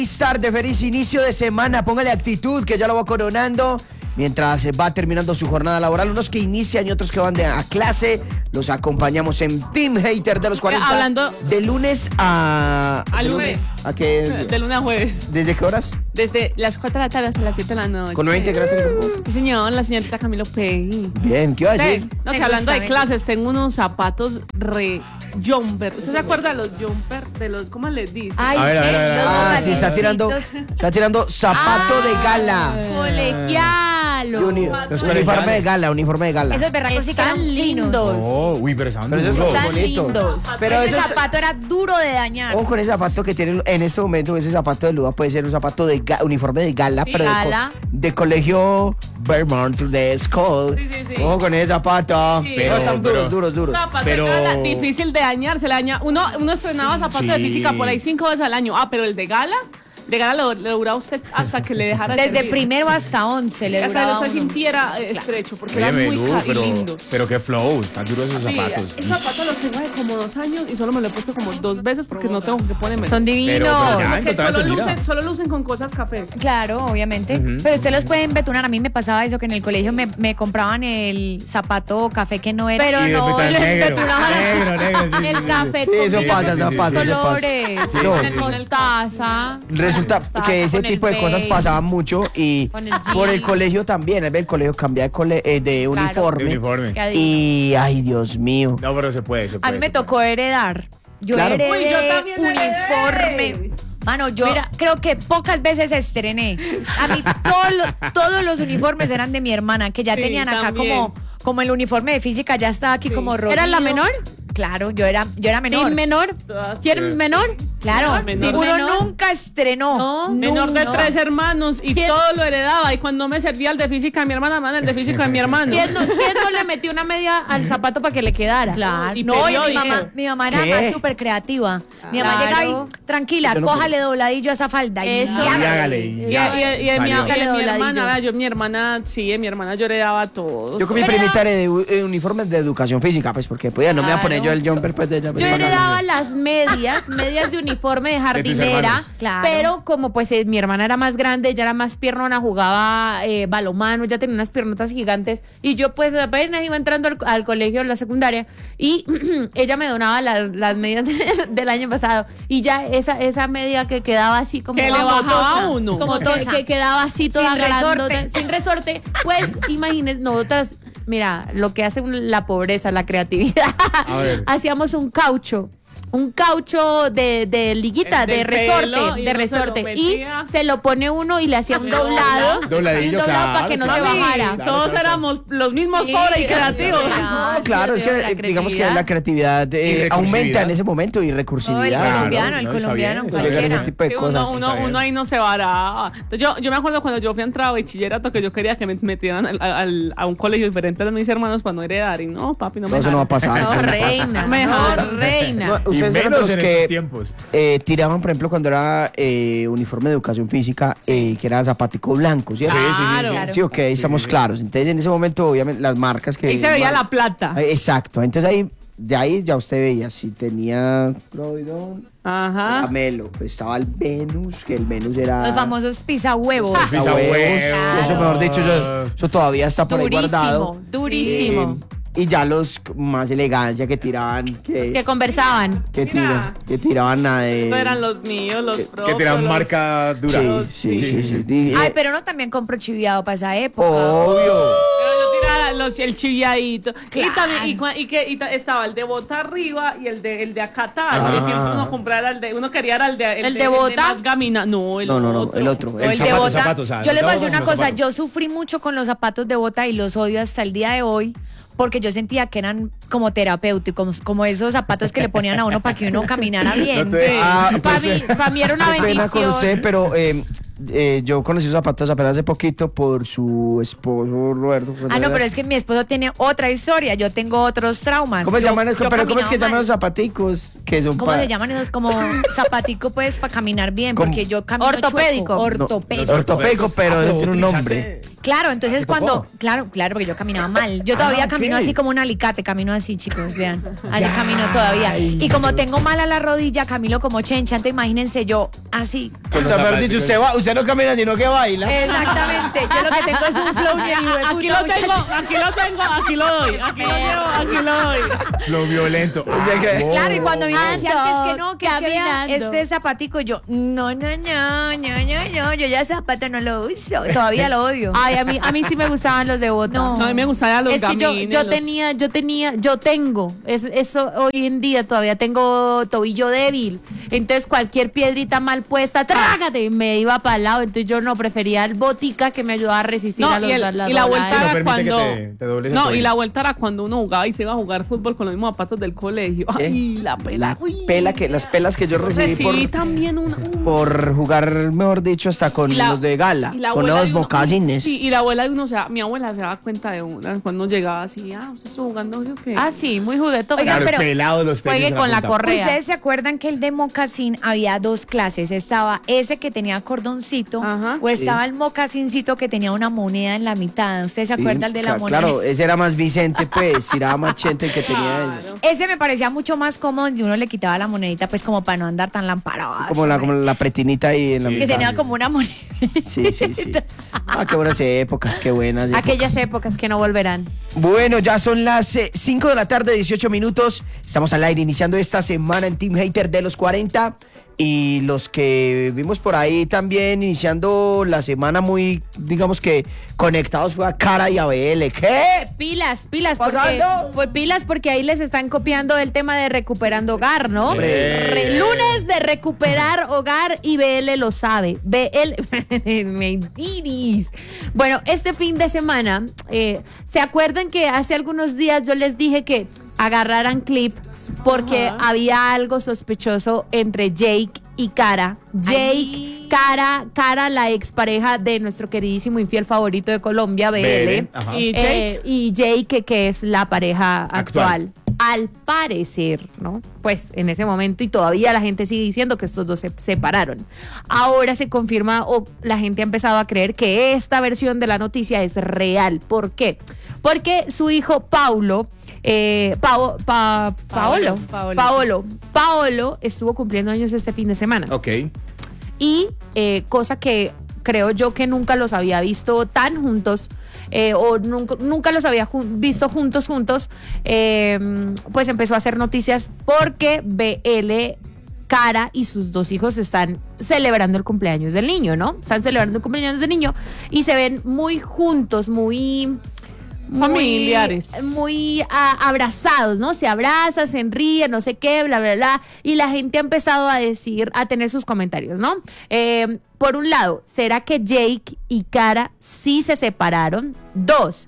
Feliz tarde, feliz inicio de semana. Póngale actitud que ya lo va coronando. Mientras va terminando su jornada laboral, unos que inician y otros que van a clase, los acompañamos en Team Hater de los 40. Hablando de lunes a lunes. ¿A qué? De lunes a jueves. ¿Desde qué horas? Desde las 4 de la tarde hasta las 7 de la noche. ¿Con 90 integrantes del grupo? Sí, señor, la señorita Camilo Peggy. Bien, ¿qué iba a decir? No, que hablando de clases, tengo unos zapatos jumper. ¿Usted se acuerda de los jumper? De los, ¿cómo les dice? Ay, A ver. Ah, sí, está tirando zapato de gala. Colegialo. Uniforme de gala. Esos berracos sí que eran lindos. Oh, uy, pero estaban Pero esos duros. son Están bonitos. lindos. Pero Ese esos- zapato era duro de dañar. Ojo con ese zapato que tiene en este momento, ese zapato de Luda puede ser un zapato de uniforme de gala, Sí, pero gala. de colegio Vermont de School. Sí. Ojo con ese zapato. Sí. Pero están Pero- duros. Zapato Pero- de gala, difícil de dañar, se le daña. Uno estrenaba zapato de sí. física por ahí 5 veces al año. Pero el de gala le duraba a usted hasta que le dejara Desde servir. primero hasta 11 le Hasta duraba usted uno. sintiera estrecho, porque Oye, eran muy Menú, lindos. pero qué flow, están duros esos Sí, zapatos. el zapato los tengo de como 2 años y solo me lo he puesto como 2 veces porque no tengo que ponerme. Son Pero divinos. ya, Porque total, se mira. solo lucen con cosas cafés. Claro, obviamente. Pero ustedes los pueden betunar. A mí me pasaba eso, que en el colegio me compraban el zapato café que no era. Y Pero después no, está les negro, betunaban negro, sí, el sí, café Sí, eso con pasa, eso pasa. colores, Sí. con el mostaza. Resulta Mostaza, que ese con el tipo de cosas beige. pasaban mucho y Con el por el jean. colegio también. El colegio cambia de uniforme. De uniforme. Qué adivino. Y, ay, Dios mío. No, pero se puede. A mí me tocó heredar. Yo Claro. heredé Uy, yo también uniforme. heredé. Mano, yo creo que pocas veces estrené. A mí todos los uniformes eran de mi hermana, que ya Sí, tenían acá también. como el uniforme de física, ya estaba aquí como rojo. ¿Eras la menor? Claro, yo era menor. ¿Team menor? ¿Quién menor? Claro, Menor. uno Menor. nunca estrenó. No. Menor de No. 3 hermanos y ¿Quién? todo lo heredaba. Y cuando me servía el de física de mi hermana, manda el de física de mi hermano. ¿Quién no le metió una media al zapato para que le quedara? Claro. Y No, y periódico. mi mamá era ¿Qué? más súper creativa. Mi mamá Claro. llegaba y, tranquila, Yo no cójale dobladillo a esa falda. Y Eso. Y hágale. hágale. Y, ya. y de mi Salió. hermana, Dobladillo. vea, mi hermana yo heredaba todo. Yo con mi primita heredé uniformes de educación física, pues porque podía, no me iba a poner yo el jumper pues de ella. pues, Yo para- heredaba las medias de uniforme de jardinera, hermanos. Claro. pero como pues mi hermana era más grande, ella era más piernona, jugaba balonmano, ya tenía unas piernotas gigantes y yo pues apenas iba entrando al colegio, a la secundaria y ella me donaba las medias del año pasado y ya esa media que quedaba así como Que le como bajaba tosa, a uno. como Tosa. que quedaba así toda Sin resorte. grandota, sin resorte, pues imagínense nosotras, mira, lo que hace la pobreza, la creatividad. A ver. Hacíamos un caucho de liguita, El de del pelo, resorte, y de uno se lo resorte. Y metía. se lo pone uno y le hacía un doblado. Dobladillo, y un doblado claro, para que no se claro. bajara. Claro, Todos claro. éramos los mismos Sí, pobres y creativos. No, claro, es que digamos que la creatividad recursividad. aumenta en ese momento y No, el recursividad. colombiano, el no, está colombiano, bien, Pues llegar a ese cualquiera. tipo de Sí, cosas. uno ahí no se varaba. Entonces, yo me acuerdo cuando yo fui a entrar a bachillerato que yo quería que me metieran a un colegio diferente de mis hermanos para no heredar. Y no, papi, no No, me eso no va a dejaron. pasar. eso No, no pasa. reina, Mejor. no, reina. No, Y ustedes eran menos los en estos que tiempos. tiraban, por ejemplo, cuando era uniforme de educación física, que era zapatico blanco, ¿cierto? Claro. Sí, ok, estamos claros. Entonces, en ese momento, obviamente, las marcas que... Ahí se veía la plata. Exacto. Entonces, de ahí ya usted veía si tenía Croydon, Ajá. Camelo, pues estaba el Venus, que el Venus era... Los famosos pisahuevos. Los Pisahuevos. pisahuevos. Eso, mejor dicho, eso todavía está por ahí guardado. Durísimo. Y ya los más elegancia que tiraban, Que conversaban. que tiraban a de... Estos eran los míos, los propios. Que tiran los- marca dura. Sí. Ay, pero uno también compró chiviado para esa época. Obvio. Pero yo tiraba el chiviadito. Claro. Y también, estaba el de bota arriba y el de acá atrás. Ajá. Y siempre uno quería era el de bota. más gamina. No, el No, otro. el otro. O El el de zapato, bota. zapato, o sea, Yo les voy a los decir una zapatos. cosa, yo sufrí mucho con los zapatos de bota y los odio hasta el día de hoy. Porque yo sentía que eran como terapéuticos, como esos zapatos que le ponían a uno para que uno caminara bien. No te- Para mí era una Qué pena con bendición. usted, pero yo conocí sus zapatos apenas hace poquito por su esposo Roberto. Ah, no, pero es que mi esposo tiene otra historia, yo tengo otros traumas. ¿Cómo se llaman? Yo Pero ¿cómo es que caminaba llaman mal. los zapaticos? Que son ¿Cómo se llaman esos? Como zapatico, pues, para caminar bien, ¿Cómo? porque yo camino Ortopédico. chueco. Ortopédico. Ortopédico, pero Ah, tiene un utilizaste- nombre. Claro, entonces ¿Te cuando, tocó? claro, porque yo caminaba mal. Yo todavía camino ok. así como un alicate, camino así, chicos, vean. Así camino todavía. Y como tengo mala la rodilla, camino como chencha, entonces imagínense yo así. Pues, mejor dicho, usted no camina, sino que baila. Exactamente. Yo lo que tengo es un flow bien hijo de Aquí puta, lo tengo, muchachos. aquí lo tengo, aquí lo doy. Aquí lo llevo, aquí lo doy. Lo violento. sea que- Claro, y cuando a mí me decían que es que no, que es que vea Caminando. este zapatico, y yo, no, yo ya ese zapato no lo uso, todavía lo odio. Ay, a mí sí me gustaban los de bota. No. No, a mí me gustaban los Es que gamines. yo tengo, eso hoy en día todavía tengo tobillo débil. Entonces cualquier piedrita mal puesta, trágate, me iba para el lado. Entonces yo no prefería el botica que me ayudaba a resistir No, a los y, las y la dobladas. vuelta Sí, no era permite que cuando. te dobles el no, y tobillo. la vuelta era cuando uno jugaba y se iba a jugar fútbol con los mismos zapatos del colegio. Ay, la pela. Las pelas que yo recibí también por jugar, mejor dicho, hasta con y la- los de gala, y la con abuela los de uno- mocasines. Sí, y la abuela de uno, o sea, mi abuela se daba cuenta de una cuando llegaba así, usted está jugando, ¿o qué? Ah, sí, muy juguetón. Oigan, Claro, pero- pelados los tenis Juegue en con la punta. correa. ¿Ustedes se acuerdan que el de mocasín había dos clases? Estaba ese que tenía cordoncito Ajá. o estaba el mocasincito que tenía una moneda en la mitad. ¿Ustedes se acuerdan el de la moneda? Claro, ese era más Vicente, pues, tiraba más chente el que tenía él. Claro. Ese me parecía mucho más cómodo y uno le quitaba la monedita pues como para no andar tan lamparado. Como la pretinita ahí en la Sí. Que mitad. tenía como una moneda. Sí. Ah, qué buenas épocas, qué buenas épocas. Aquellas épocas que no volverán. Bueno, ya son las 5 de la tarde, 18 minutos. Estamos al aire iniciando esta semana en Team Hater de los 40. Y los que vimos por ahí también iniciando la semana muy, digamos que conectados fue a Cara y a BL. ¿Qué? Pilas, porque, ¿Pasando? pues pilas porque ahí les están copiando el tema de recuperando hogar, ¿no? Lunes de recuperar hogar y BL lo sabe. BL, mentiris. Bueno, este fin de semana, ¿se acuerdan que hace algunos días yo les dije que agarraran clip porque Ajá. había algo sospechoso entre Jake y Cara? Ay. Cara, la expareja de nuestro queridísimo infiel favorito de Colombia, BL. Ajá. Y Jake. Y Jake, que es la pareja actual. Al parecer, ¿no? Pues en ese momento, y todavía la gente sigue diciendo que estos dos se separaron. Ahora se confirma, o la gente ha empezado a creer que esta versión de la noticia es real. ¿Por qué? Porque su hijo Paolo estuvo cumpliendo años este fin de semana. Ok. Y cosa que creo yo que nunca los había visto tan juntos, o nunca los había visto juntos, pues empezó a hacer noticias porque BL, Cara y sus dos hijos están celebrando el cumpleaños del niño, ¿no? Están celebrando el cumpleaños del niño y se ven muy juntos, muy Familiares. muy abrazados, ¿no? Se abrazan, se ríen, no sé qué, bla, bla, bla. Y la gente ha empezado a tener sus comentarios, ¿no? Por un lado, ¿será que Jake y Cara sí se separaron? Dos,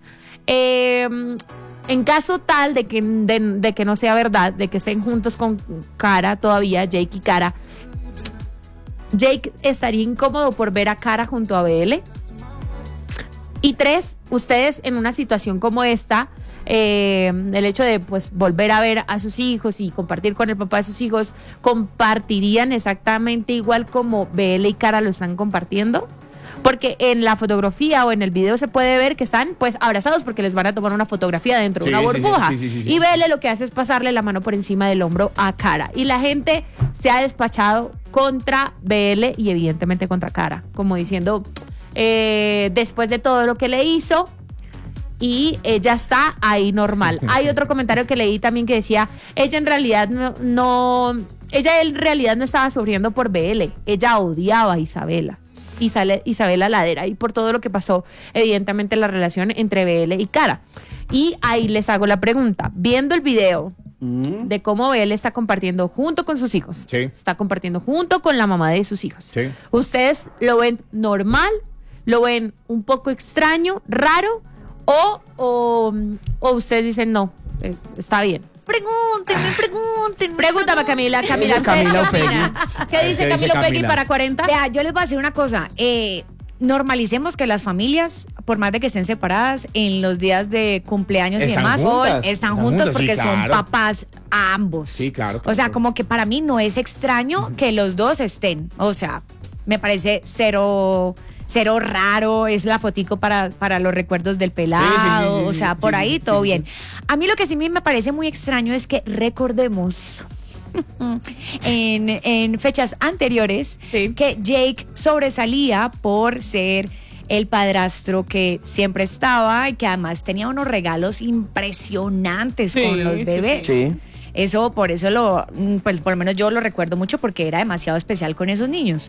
en caso tal de que no sea verdad, de que estén juntos con Cara todavía, Jake y Cara, Jake estaría incómodo por ver a Cara junto a BL. Y tres, ustedes en una situación como esta, el hecho de pues volver a ver a sus hijos y compartir con el papá de sus hijos, ¿compartirían exactamente igual como BL y Cara lo están compartiendo? Porque en la fotografía o en el video se puede ver que están pues abrazados porque les van a tomar una fotografía dentro de Sí, una sí, sí, burbuja. sí. Y BL lo que hace es pasarle la mano por encima del hombro a Cara. Y la gente se ha despachado contra BL y evidentemente contra Cara, como diciendo, después de todo lo que le hizo, y ella está ahí normal. Hay otro comentario que leí también que decía, ella en realidad no estaba sufriendo por BL, ella odiaba a Isabela Ladera, y por todo lo que pasó evidentemente la relación entre BL y Cara. Y ahí les hago la pregunta, viendo el video de cómo BL está compartiendo junto con sus hijos, Sí. está compartiendo junto con la mamá de sus hijos, Sí. ¿ustedes lo ven normal? ¿Lo ven un poco extraño, raro? ¿O ustedes dicen no, está bien? Pregúntenme. Pregúntame, Camila. Camila ¿ustedes qué o Peggy? opinan? ¿Qué dice ¿Qué dice Camilo Peggy Camila? para 40? Vea, yo les voy a decir una cosa. Normalicemos que las familias, por más de que estén separadas, en los días de cumpleaños y Están demás, juntas. están juntos Sí, porque son claro. papás a ambos. Sí, claro, O sea, claro. como que para mí no es extraño que los dos estén. O sea, me parece cero cero raro, es la fotico para los recuerdos del pelado, sí, o sea, por sí, ahí sí, todo sí, bien. sí. A mí lo que sí me parece muy extraño es que recordemos en fechas anteriores Sí. que Jake sobresalía por ser el padrastro que siempre estaba y que además tenía unos regalos impresionantes Sí, con los sí, bebés. sí. Eso, por eso pues por lo menos yo lo recuerdo mucho porque era demasiado especial con esos niños.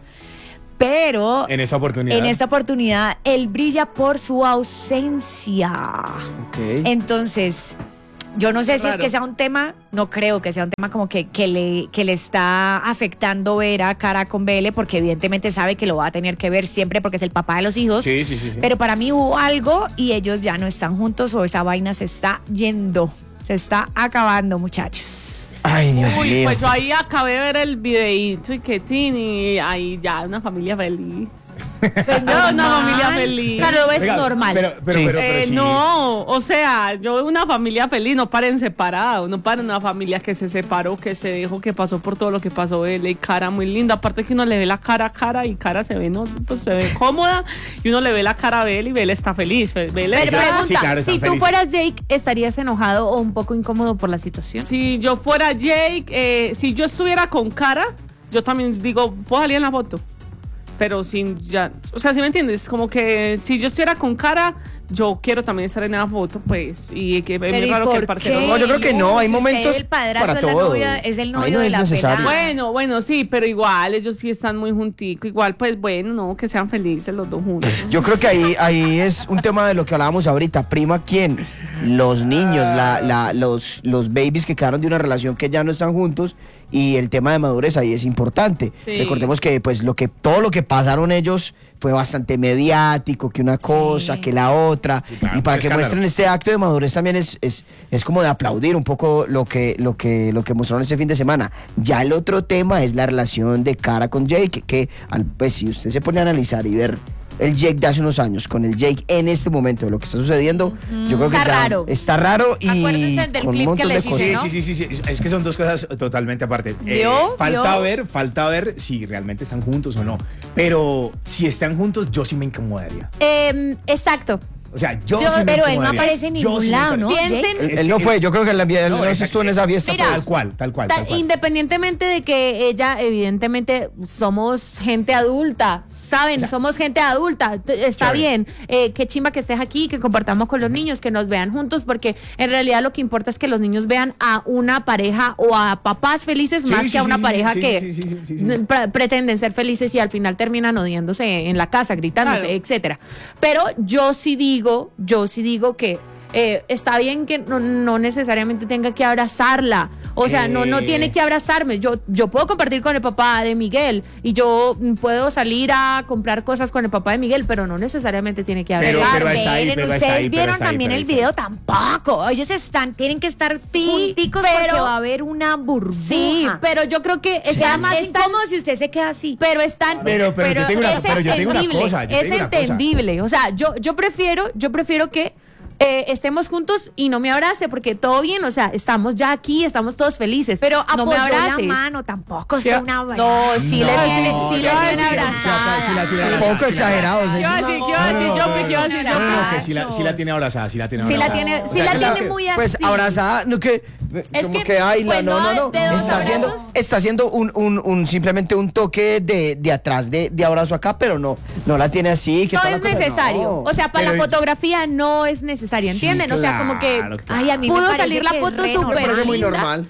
Pero En esta oportunidad. él brilla por su ausencia. Ok. Entonces, yo no sé si es Raro. que sea un tema, no creo que sea un tema como que le está afectando ver a Cara con Bele, porque evidentemente sabe que lo va a tener que ver siempre porque es el papá de los hijos. Sí. Pero para mí hubo algo y ellos ya no están juntos o esa vaina se está yendo, se está acabando, muchachos. Ay, Dios Uy, mío. pues yo ahí acabé de ver el videíto y que y ahí ya una familia feliz. Pues No, una normal. familia feliz. Claro, lo ves Oiga, normal. Pero Sí. sí. No, o sea, yo veo una familia feliz, no paren separados, no paren una familia que se separó, que se dejó, que pasó por todo lo que pasó él, y Cara muy linda, aparte que uno le ve la cara a Cara y Cara se ve, ¿no? Pues se ve cómoda y uno le ve la cara a Belle y Belle está feliz. Belle Pero ya- pregunta, Sí, claro, están si tú felices. fueras Jake, ¿estarías enojado o un poco incómodo por la situación? Si yo fuera Jake, si yo estuviera con Cara, yo también digo, puedo salir en la foto. Pero sin ya, o sea, ¿sí me entiendes? Como que si yo estuviera con Cara, yo quiero también estar en la foto, pues, y que Pero me ¿y raro que el por parcero qué? No, yo creo que no, hay Si usted momentos es el padrastro, para es la todo. novia, es el Ahí novio no de es la necesario. pelada. Bueno, sí, pero igual ellos sí están muy junticos. Igual, pues bueno, no, que sean felices los dos juntos. Yo creo que ahí es un tema de lo que hablábamos ahorita. Prima, ¿quién? Los niños, los babies que quedaron de una relación que ya no están juntos. Y el tema de madurez ahí es importante. Sí. Recordemos que pues todo lo que pasaron ellos fue bastante mediático, que una cosa, que la otra. Sí, claro, y para un que escándalo. muestren este acto de madurez también es como de aplaudir un poco lo que mostraron este fin de semana. Ya el otro tema es la relación de Cara con Jake, que pues si usted se pone a analizar y ver el Jake de hace unos años con el Jake en este momento de lo que está sucediendo, yo creo que Está ya raro. está raro y Acuérdense del con un clip montón que de les cosas. hice, ¿no? Sí. Es que son dos cosas totalmente aparte. ¿Vio? Falta ¿Vio? ver si realmente están juntos o no. Pero si están juntos, yo sí me incomodaría. Exacto. O sea, yo sí me Pero él no incomodaría. aparece en Yo ningún sí me lado, ¿no? incomodaría. Piensen- Él no fue, yo creo que él no estuvo en esa fiesta. Mira, pues. Tal cual. Independientemente de que ella, evidentemente, somos gente adulta, ¿saben? O sea, somos gente adulta, está chévere. bien. Qué chimba que estés aquí, que compartamos con los niños, que nos vean juntos, porque en realidad lo que importa es que los niños vean a una pareja o a papás felices Sí, más sí, que a sí, una sí, pareja sí, que sí. pretenden ser felices y al final terminan odiándose en la casa, gritándose, Claro. etcétera. Pero yo sí digo que está bien que no necesariamente tenga que abrazarla. O sea, no tiene que abrazarme. Yo puedo compartir con el papá de Miguel y yo puedo salir a comprar cosas con el papá de Miguel, pero no necesariamente tiene que Pero abrazarme. está ahí, Esperen, pero está ustedes ahí, pero vieron está ahí, también pero el está ahí. video tampoco. Ellos tienen que estar Sí, junticos pero- porque va a haber una burbuja. Sí, pero yo creo que Queda más es tan- incómodo si usted se queda así. pero están Pero yo tengo una- es pero yo tengo una entendible, cosa, yo es tengo una cosa. entendible. O sea, yo prefiero que estemos juntos y no me abrace, porque todo bien, o sea, estamos ya aquí, estamos todos felices. Pero no me apoyó la abraces. mano, tampoco Sí, fue una abrazo. No, sí No, le tiene, no, sí le no, tiene sí, abrazada. sí la tiene Un abrazada. poco exagerados. ¿Qué iba a decir? ¿Qué iba a decir? ¿Qué iba a decir? No, que sí la tiene abrazada, Sí la tiene, O sea, sí la tiene muy así. Pues abrazada, no que Es como que, que ay, pues, no. de dos Está haciendo un simplemente un toque de atrás de abrazo acá, pero no la tiene así. que No toda es la cosa, necesario. no. O sea, para Pero- la fotografía no es necesario, Sí, ¿entienden? O sea, como que claro. Ay, a mí me pudo parece salir la que es foto re súper normal. parece muy linda. normal.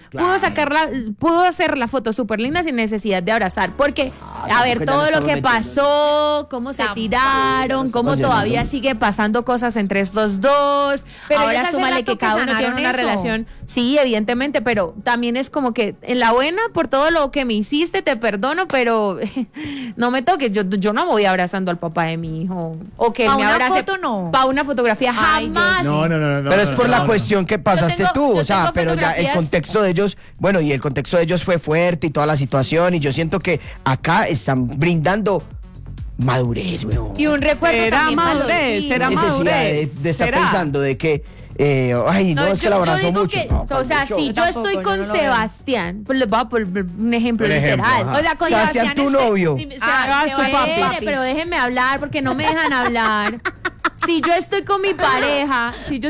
Pudo hacer la foto súper linda sin necesidad de abrazar. Porque, a ver, tampoco ya todo nos lo estamos que metiendo. pasó, cómo se Tampoco. tiraron, cómo estamos todavía llenando. sigue pasando cosas entre estos dos. Pero ellos Ahora hace súmale rato que que cada uno tiene sanaron una eso. relación. Sí, evidentemente, pero también es como que en la buena, por todo lo que me hiciste, te perdono, pero no me toques. Yo no voy abrazando al papá de mi hijo. O que él Pa' me una abrace. foto, no. Para una fotografía, Ay, jamás. No. Pero es por la cuestión que pasaste tú, yo o sea, tengo pero ya el fotografías- contexto de ellos, bueno, y el contexto de ellos fue fuerte y toda la situación, y yo siento que acá están brindando madurez, weón. Y un recuerdo Será también para los madurez, hijos. será Necesidad madurez. de estar ¿Será? pensando de que Ay, no, es que la abrazó digo mucho. que, No, o sea, mucho. si yo Tampoco, estoy yo con no lo veo. Sebastián, pues les voy a poner un ejemplo Un ejemplo, literal. ajá. O sea, con Sebastián, tu novio. Sí, Sebastián, espere, papi. pero déjenme hablar porque no me dejan hablar. Si yo estoy con mi pareja,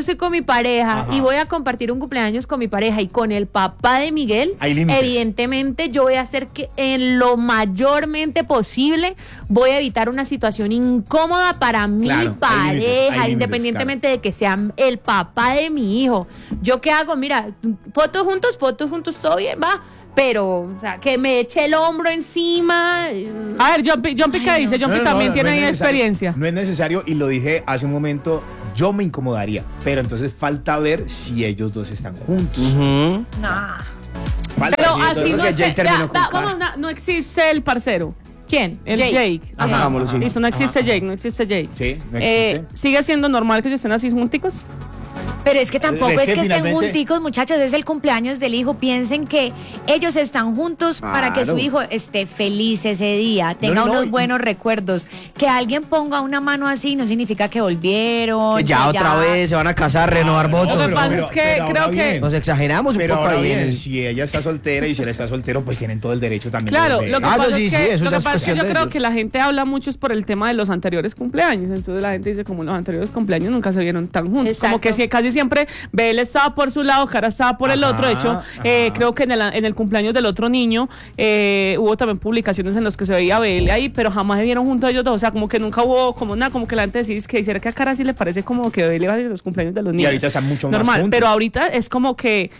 y voy a compartir un cumpleaños con mi pareja y con el papá de Miguel, Hay límites. evidentemente yo voy a hacer que en lo mayormente posible voy a evitar una situación incómoda para mi Claro, hay límites, pareja, hay límites, independientemente de que sea el papá de mi hijo. ¿Yo qué hago? Mira, fotos juntos, todo bien, va. Pero, o sea, que me eche el hombro encima. A ver, Jumpy, ¿qué dice? Jumpy también tiene es ahí necesario. experiencia. No es necesario, y lo dije hace un momento, yo me incomodaría. Pero entonces falta ver si ellos dos están juntos. Ujú. Nah. Falta Pero si así ellos no que sé. Jake terminó con Vamos, Cara. no existe el parcero. ¿Quién? El Jake. Ajá, hagámoslo, sí. Listo, no existe Jake, no existe Jake. Sí, no existe. ¿Sigue siendo normal que ellos estén así junticos? Pero es que tampoco Es es que que estén finalmente- junticos, muchachos, es el cumpleaños del hijo. Piensen que ellos están juntos para que su Claro. hijo esté feliz ese día, tenga no, unos y- buenos recuerdos. Que alguien ponga una mano así no significa que volvieron. Que ya que otra vez se van a casar, renovar votos. Lo que pasa es que ahora creo que- bien. Nos exageramos un Pero poco ahora ahí. bien, si ella está soltera y si él está soltero, pues tienen todo el derecho también. Claro, de lo que Ah, pasa no, sí, es sí, que, eso lo ya que es pasa es que cuestión yo de creo ellos. que la gente habla mucho es por el tema de los anteriores cumpleaños. Entonces la gente dice como los anteriores cumpleaños nunca se vieron tan juntos. Como Exacto. que casi siempre Bel estaba por su lado, Cara estaba por el Ajá, otro. De hecho, ajá. creo que en el cumpleaños del otro niño hubo también publicaciones en las que se veía a Bel ahí, pero jamás se vieron juntos ellos dos. O sea, como que nunca hubo como nada, como que la gente decía que hiciera que a Cara sí le parece como que Bel iba a ir a los cumpleaños de los niños. ahorita están mucho más normal, juntos. pero ahorita es como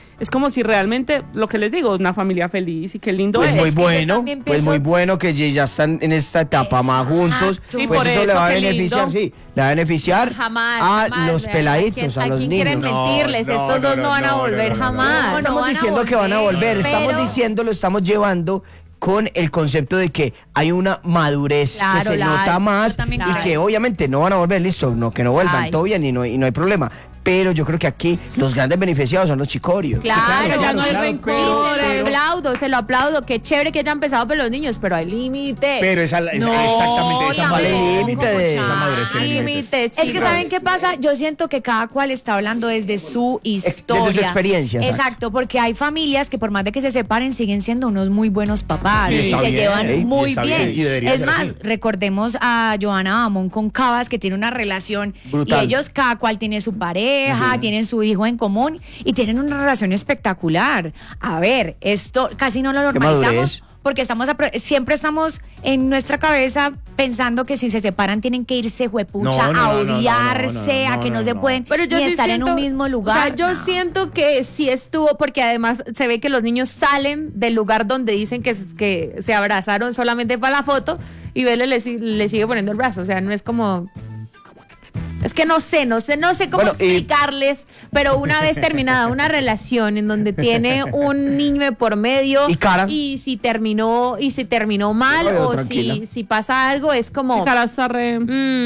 si realmente lo que les digo, una familia feliz y qué lindo Pues es. muy que yo bueno, también pues pienso- muy bueno que ya están en esta etapa más juntos. Exacto. Y Pues por eso le eso, va a qué beneficiar, lindo. sí, le va a beneficiar Jamás. a jamás, los vean, peladitos, a los quién quieren niños. mentirles? No, Estos no, dos no, no van a no, volver no, no, no. jamás. No, Estamos van a diciendo que van a volver, estamos Pero- diciendo, lo estamos llevando con el concepto de que hay una madurez Claro, que se claro. nota más Yo también y creo. que obviamente no van a volver, listo, no, que no vuelvan, Ay. todo bien y no hay problema. Pero yo creo que aquí los grandes beneficiados son los chicorios. Claro, ya no hay claro, rencores. se lo aplaudo, qué chévere que hayan empezado por los niños, pero hay límites. Pero exactamente esa ¿cuál es el madurez. límite de esa Esa madurez muchacho. tiene límites. límites, Es que chicos. ¿saben qué pasa? Yo siento que cada cual está hablando desde su historia. desde su experiencia, exacto. Exacto, porque hay familias que por más de que se separen siguen siendo unos muy buenos papás Y y está se bien, llevan y muy está bien. bien, y debería Es ser más, así. recordemos a Johanna Bamón con Cabas que tiene una relación Brutal. y ellos cada cual tiene su pareja, tienen su hijo en común y tienen una relación espectacular. A ver, esto casi no lo madurez. normalizamos. Porque siempre estamos en nuestra cabeza pensando que si se separan tienen que irse juepucha No, no, a no, no, no, odiarse, no, a que no, no, se no. pueden Pero yo ni sí estar en un siento- mismo lugar. O sea, yo No. siento que sí estuvo, porque además se ve que los niños salen del lugar donde dicen que se abrazaron solamente para la foto y Vélez le sigue poniendo el brazo. O sea, no es como. Es que no sé cómo Bueno, y- explicarles, pero una vez terminada una relación en donde tiene un niño de por medio ¿Y Cara? y si terminó mal Yo la veo o tranquila. si pasa algo es como Cara está re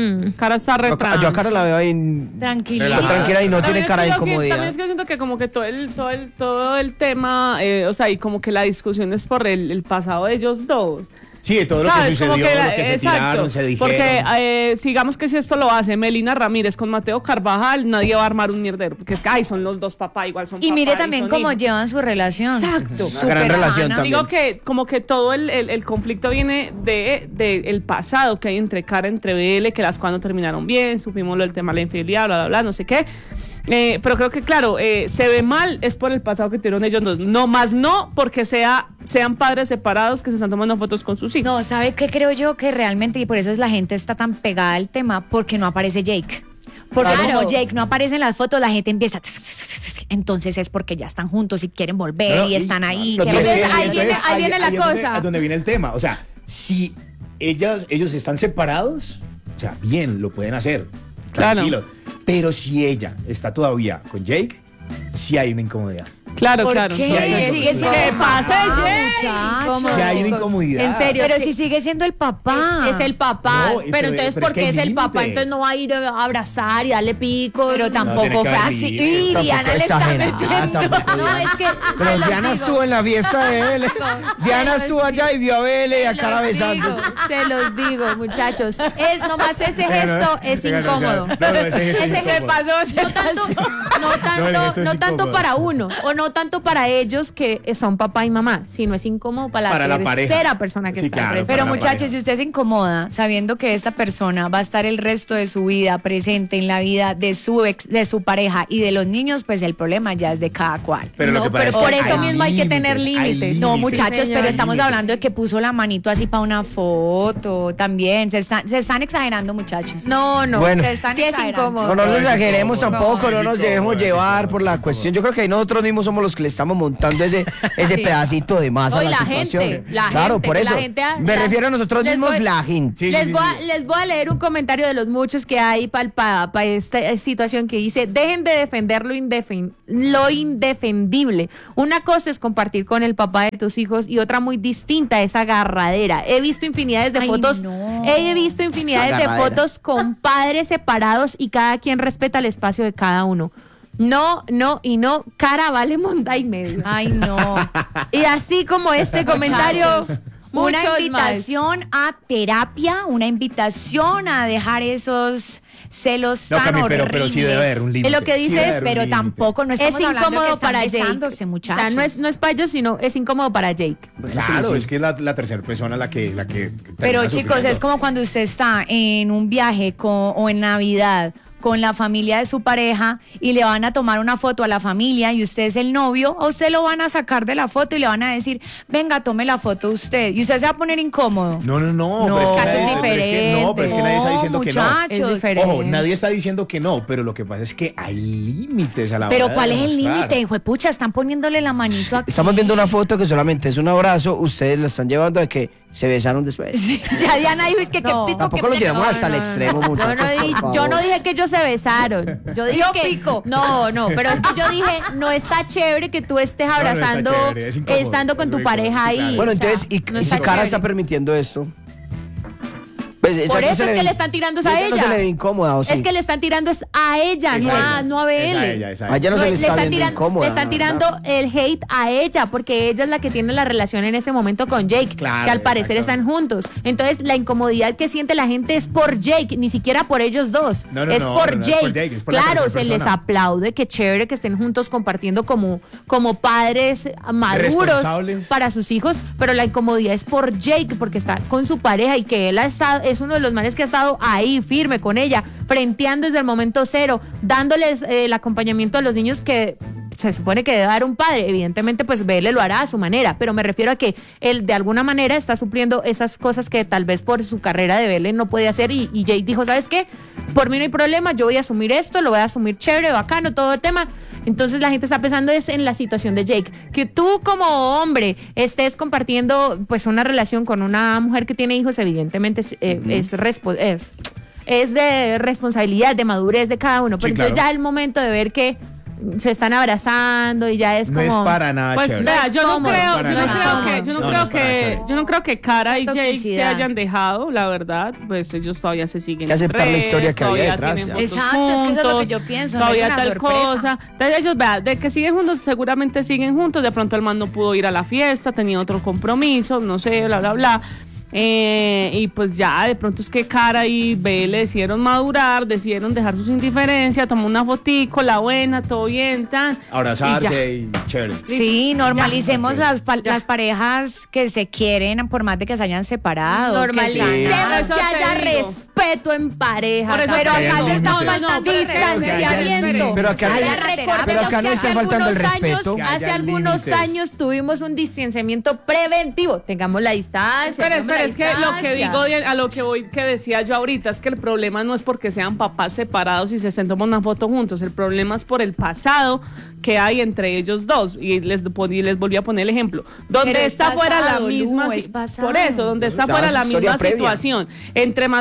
Yo a Cara la veo ahí Tranquila. tranquila y no tiene También cara de es que yo siento- incomodidad. También es que yo siento que como que todo el tema, o sea, y como que la discusión es por el pasado de ellos dos. Sí, de todo lo que ¿Sabes? Como sucedió, lo que se exacto, tiraron, se dijeron. porque sigamos que si esto lo hace Melina Ramírez con Mateo Carvajal, nadie va a armar un mierdero, porque es que ay, son los dos papá, igual son Y papá mire también son cómo hijo. llevan su relación. Exacto. Una gran Súper relación sana. también. Digo que como que todo el conflicto viene de el pasado que hay entre Cara, entre BL, que las cuando terminaron bien, supimos lo del tema de la infidelidad, bla, bla, bla, no sé qué. Pero creo que, claro, se ve mal es por el pasado que tuvieron ellos dos. No más no porque sean padres separados que se están tomando fotos con sus hijos. No, ¿sabe qué creo yo? Que realmente, y por eso es la gente está tan pegada al tema, porque no aparece Jake. Porque Claro. como Jake no aparece en las fotos, la gente empieza. Entonces es porque ya están juntos y quieren volver No, y están ahí. lo que que van a Entonces, estar ahí bien. viene- ahí viene la es donde- cosa. es donde viene el tema. O sea, si ellos están separados, o sea, bien, lo pueden hacer. Claro. Tranquilo. Pero si ella está todavía con Jake, sí hay una incomodidad. Claro, ¿Por claro. qué? Entonces, Sigue siendo ¿qué el pasa, papá, Jay? muchachos. Incómodo, Si hay una chicos. incomodidad. En serio. Pero sí. si sigue siendo el papá. Es el papá, No, pero entonces pero es porque que es hay el papá, límites. entonces no va a ir a abrazar y darle picos. Pero tiene tampoco que fue haber así. límites. Y Diana le está exagerada, metiendo. tampoco No, es que Pero se los Diana digo. estuvo en la fiesta de Vele. Diana los estuvo allá y vio a Vele y a cara besando. Se los digo, muchachos. Nomás ese gesto es incómodo. Ese gesto es Ese incómodo. No tanto, No, el gesto es no tanto incómodo. para uno, o no tanto para ellos que son papá y mamá, sino es incómodo para Para la la tercera pareja. persona que Sí, está claro, presente. Pero para la muchachos, pareja. si usted se incomoda sabiendo que esta persona va a estar el resto de su vida presente en la vida de su pareja y de los niños, pues el problema ya es de cada cual. Pero lo No, que pasa pero es que por eso mismo hay que tener límites. No, Sí, muchachos, señor. pero estamos Límites. hablando de que puso la manito así para una foto también. Se están exagerando, muchachos. No, no. Bueno. Se están Sí es exagerando. incómodo. No nos exageremos tampoco, no nos incómodo, dejemos es llevar incómodo, por la es cuestión. Yo creo que ahí nosotros mismos somos los que le estamos montando ese pedacito de masa No, a y la la situación. gente, la Claro, gente, por que eso. la gente Me refiero a nosotros les mismos, voy- la gente. Sí, les, sí, voy a, sí. les voy a leer un comentario de los muchos que hay para esta situación que dice, dejen de defender lo indefendible. Una cosa es compartir con el papá de tus hijos y otra muy distinta es agarradera. He visto infinidades de Ay, fotos, no. he visto infinidades de Agarradera. fotos con padres separados y cada quien respeta el espacio de cada uno. No, cara vale monda y medio. Ay, no. Y así como este comentario, Una muchos invitación a terapia, una invitación a dejar esos celos No, tan Cami, horribles. pero sí debe haber un límite. Lo que Sí dice debe es, haber un Pero límite. tampoco, no es estamos hablando de que incómodo están para Jake. besándose, O muchachos. sea, no es para ellos, sino es incómodo para Jake. Claro, es que es la tercera persona la que Pero termina chicos, sufriendo. es como cuando usted está en un viaje o en Navidad con la familia de su pareja y le van a tomar una foto a la familia y usted es el novio, a usted lo van a sacar de la foto y le van a decir, venga, tome la foto usted. Y usted se va a poner incómodo. No, No, pero es que casos nadie, pero es que nadie está diciendo que no. Es muchachos. diferente. Ojo, nadie está diciendo que no, pero lo que pasa es que hay límites a la hora Pero de ¿cuál es el demostrar. límite? Hijo de pucha, están poniéndole la manito aquí. Estamos viendo una foto que solamente es un abrazo. Ustedes la están llevando de que se besaron después. Ya Diana dijo, es que No, qué pico. Tampoco qué lo llevamos pico. hasta el extremo, muchachos. Yo no dije que ellos se besaron. Yo dije Yo que pico. No, pero es que yo dije, no está chévere que tú estés no está abrazando, chévere, es incómodo, estando con es tu muy pareja incómodo, sí, ahí. claro. Bueno, O sea, entonces, ¿y no si está Cara chévere. está permitiendo esto? Pues ella Por no eso se es le que ve- le están tirando es a ella. No ella. se le ve incómoda, ¿o sí? Es que le están tirando es a ella, Es no a a, ella. no a BL. Es a ella, es a A ella no se le está viendo tirando, incómoda. le están tirando el hate a ella, porque ella es la que tiene la relación en ese momento con Jake, Claro, que al parecer exacto. están juntos. Entonces, la incomodidad que siente la gente es por Jake, ni siquiera por ellos dos. No, es por no, Jake. es por Jake, es por la Claro, tercera se les persona. aplaude, que chévere que estén juntos compartiendo como padres maduros Responsables. para sus hijos, pero la incomodidad es por Jake, porque está con su pareja y que él ha estado, es uno de los manes que ha estado ahí firme con ella, frenteando desde el momento cero, dándoles el acompañamiento a los niños que se supone que debe dar un padre. Evidentemente, pues BL lo hará a su manera, pero me refiero a que él de alguna manera está supliendo esas cosas que tal vez por su carrera de BL no puede hacer y Jake dijo, ¿sabes qué? Por mí no hay problema, yo voy a asumir esto, lo voy a asumir chévere, bacano, todo el tema. Entonces la gente está pensando es en la situación de Jake, que tú como hombre estés compartiendo pues una relación con una mujer que tiene hijos, evidentemente es de responsabilidad, de madurez de cada uno, pero Sí, entonces claro. ya el momento de ver que se están abrazando y ya es No como es para nada Pues chévere. vea, es yo no cómodo, creo, para yo no nada. creo que, yo no No, no creo es para que, chévere. yo no creo que Cara y Jake se Toxicidad. hayan dejado, la verdad, pues ellos todavía se siguen. Que aceptar la en redes, historia que había todavía detrás, tienen ya. fotos Exacto, es que eso es lo que juntos, yo pienso, no todavía es una tal sorpresa. cosa. Entonces ellos, vea, de que siguen juntos, seguramente siguen juntos, de pronto el man no pudo ir a la fiesta, tenía otro compromiso, no sé, bla, bla, bla. Y pues ya, de pronto es que Cara y BL decidieron madurar, decidieron dejar sus indiferencias, tomó una fotico, la buena, todo bien, tan. Abrazarse y chévere. Sí, normalicemos las parejas que se quieren por más de que se hayan separado. normalicemos Eso que te haya digo. respeto en pareja. Por eso Pero te acá digo. se está límites. faltando distanciamiento. Pero acá no- Recordemos pero acá no que está hace faltando el algunos años, respeto. Que hace haya algunos límites. años tuvimos un distanciamiento preventivo. Tengamos la distancia. Espera, es que lo que digo digo, a lo que voy, que decía yo ahorita, es que el problema no es porque sean papás separados y se estén tomando una foto juntos, el problema es por el pasado que hay entre ellos dos. Y les volví a poner el ejemplo. Donde Pero es está fuera la pasado, misma, Lu, es pasado. por eso, donde está Daba fuera su la historia misma previa. situación entre Mateo Carvajal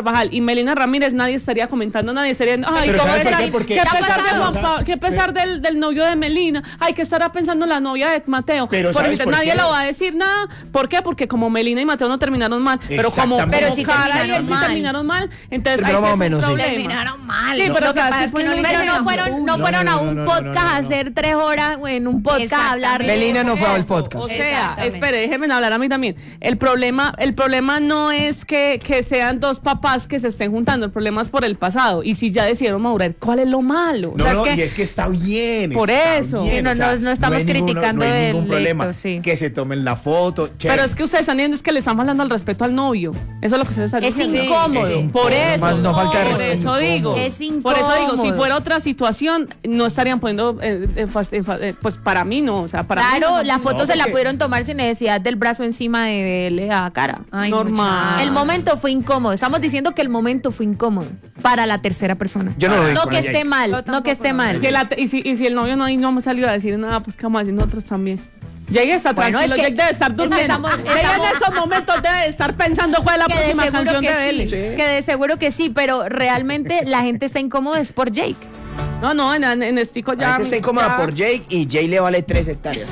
Carvajal y Melina Ramírez, nadie estaría comentando, nadie estaría, ay, Pero ¿cómo ¿sabes por está? qué? Porque- ¿Qué ¿Qué ha pesar de pasado? Juan Pablo? ¿Qué pesar del novio de Melina? Ay, ¿qué estará pensando la novia de Mateo? Pero ¿sabes por nadie qué? lo va a decir nada. ¿Por qué? Porque como Melina y Mateo no terminaron mal, pero como Exactamente. Pero sí Cara y él terminaron sí mal. terminaron mal, entonces Pero ahí más o sí es menos, un sí. problema. Terminaron mal. Sí, pero lo o que sea, pasa sí es que no fue le un- Pero hicieron no fueron, bullying. no fueron a un no, podcast no, a no. hacer 3 horas en un podcast a hablar de... Melina no fue al Eso, podcast. O sea, Exactamente. espere, déjenme hablar a mí también. El problema no es que sean dos papás que se estén juntando, el problema es por el pasado. Y si ya decidieron madurar, ¿cuál es lo malo? No, O sea, no, es que y es que está bien. Por está eso. bien, Sí, no, o sea, no estamos hay ningún- criticando no hay el ningún problema. leito, sí. Que se tomen la foto. pero chévere. es que ustedes están viendo es que le están faltando al respeto al novio. Eso es lo que ustedes están Es diciendo. incómodo. Es Por eso. Más no falta de por respeto. eso digo. Es Por eso digo, si incómodo. fuera otra situación, no estarían poniendo, pues para mí no, o sea, para mí Claro, no. la foto No, se la porque- pudieron tomar sin necesidad del brazo encima de la cara. Ay, Normal. muchachos. El momento fue incómodo. Estamos diciendo que el momento fue incómodo para la tercera persona. Yo no lo vi No con que ella. esté mal, Yo no que tampoco esté lo mal. Y si el novio no me salió a decir nada, pues qué vamos a decir nosotros también. Jay está Bueno, tranquilo, es que- Jay debe estar es que durmiendo. estamos- Jay en esos momentos debe estar pensando cuál es la Que de próxima seguro canción que de sí, Belly. que de seguro que sí, pero realmente la gente está incómoda es por Jake. No, en Estico La ya. gente está incómoda ya- por Jake y Jay le vale 3 hectáreas.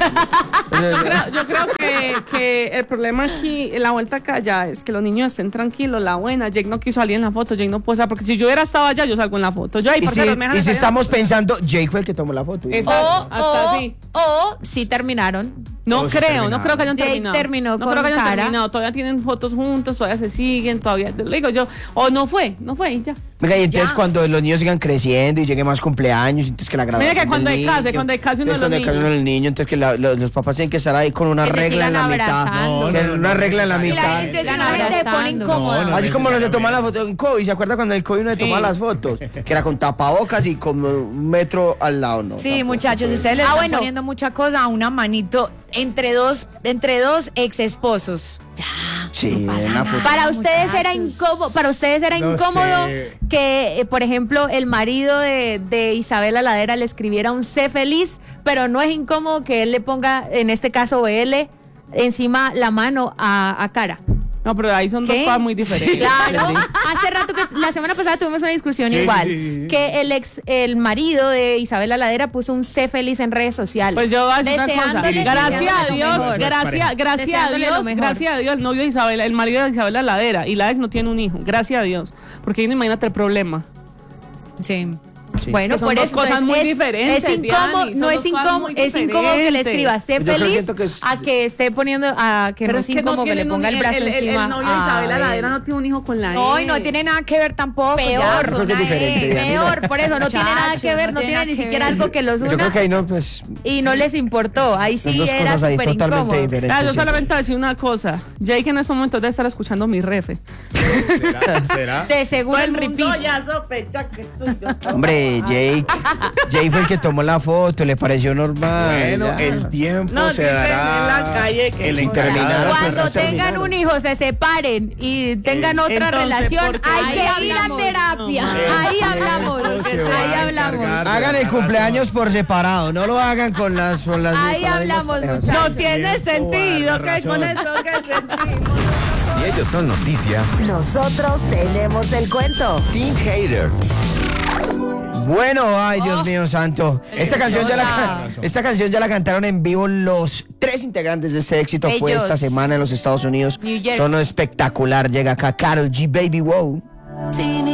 Yo creo que el problema aquí, la vuelta acá ya es que los niños estén tranquilos, la buena. Jake no quiso salir en la foto, Jake no puede salir, porque si yo hubiera estado allá, yo salgo en la foto. Yo ahí, Y parceros, me dejan si salir. estamos pensando, Jake fue el que tomó la foto. Exacto, hasta así. O sí terminaron. No Todos se creo terminaron. que hayan Jake terminado. terminó no con creo que hayan Cara. terminado. Todavía tienen fotos juntos, todavía se siguen, todavía. Le digo yo, o no fue y ya. Venga, y entonces cuando los niños sigan creciendo y lleguen más cumpleaños, entonces que la grabación Mira que cuando del hay case, niño, cuando hay case uno de entonces los cuando hay case uno del niño, entonces que los papás tienen que estar ahí con una Que se regla en la sigan mitad. abrazando. Que una regla en la Y la mitad. gente, Están la gente se pone abrazando. incómoda. No, Así como los de tomar la necesariamente. foto en COVID, ¿se acuerda cuando el COVID no le tomaba Sí. las fotos? Que era con tapabocas y como un metro al lado, ¿no? Sí, tampoco. muchachos, ustedes le están bueno. poniendo mucha cosa a una manito entre dos ex esposos. Ya. Sí, no pasa una nada, foto. Para ustedes era muchachos. incómodo, No incómodo sé. que, por ejemplo, el marido de Isabela Ladera le escribiera un sé feliz, pero no es incómodo que él le ponga, en este caso él, encima la mano a Cara. No, pero ahí son dos ¿Qué? cosas muy diferentes. Claro, hace rato que la semana pasada tuvimos una discusión Sí, igual, sí. que el marido de Isabela Ladera puso un sé feliz en redes sociales. Pues yo voy a decir una cosa. Deseándole Gracias a lo Dios, mejor. gracias a Deseándole lo mejor. el novio de Isabela, el marido de Isabela Ladera y la ex no tiene un hijo. Gracias a Dios. Porque ahí no imagínate el problema. Sí. Sí. Bueno, Es que son por dos eso cosas entonces, muy es diferentes, incómodo, Diani, son no dos es cosas incómodo, muy es incómodo que le diferentes. escriba sé Yo creo que feliz siento que es- a que esté poniendo a que Pero no es es que no incómodo que le tienen ponga el brazo encima. el novio de a Isabela él. Ladera no tiene un hijo con la No, y ex. no tiene nada que ver tampoco. Peor. ya, Yo creo que es una diferente, ex. Diana. Peor, por eso no tiene nada que Muchachos, ver, no no tiene tiene nada ni que siquiera ver. algo que los Yo creo una que ahí no, pues. y no les importó. Ahí Son sí dos era cosas ahí súper totalmente incómodo. diferentes. Claro, yo sí. solamente voy a decir una cosa. Jake en estos momentos debe estar escuchando mi refe. ¿Será? De seguro el repeat. ya sospecha que tú y yo somos. Hombre, Jake fue el que tomó la foto, le pareció normal. Bueno, ya. el tiempo No, se dicen dará. en la calle que en la no. interminada. Pues, Cuando ya tengan terminaron. un hijo, se separen y tengan otra entonces, relación, ¿por qué? Hay ahí que ir a hablamos. terapia. Ahí hablamos, Se va ahí a hablamos. encargar. Hagan el Razón. cumpleaños por separado, no lo hagan con las. Ahí con las mismas hablamos, parejas. muchachos. No tiene Tiempo, sentido Bárbara, que con razón. eso que sentimos. Si ellos son noticia, Nosotros tenemos el cuento. Team Hater. Bueno, ay Dios mío santo. Esta canción ya la cantaron en vivo los 3 integrantes de este éxito. Fue Ellos. esta semana en los Estados Unidos. New Jersey. Sonó espectacular. Llega acá Karol G, Baby Wow.